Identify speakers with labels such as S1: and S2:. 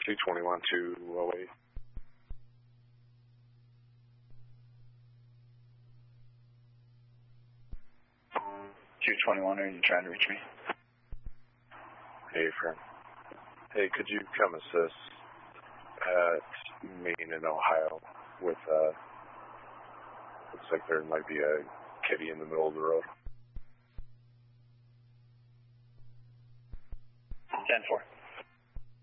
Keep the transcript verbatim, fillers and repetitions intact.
S1: two twenty-one, two oh eight.
S2: two twenty-one, are you trying to reach me?
S1: Hey, friend. Hey, could you come assist at Maine and Ohio with, uh, looks like there might be a kitty in the middle of the road.
S2: ten four.